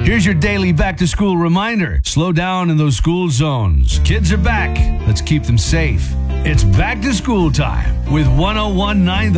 Here's your daily back-to-school reminder. Slow down in those school zones. Kids are back. Let's keep them safe. It's back to school time with 1019 The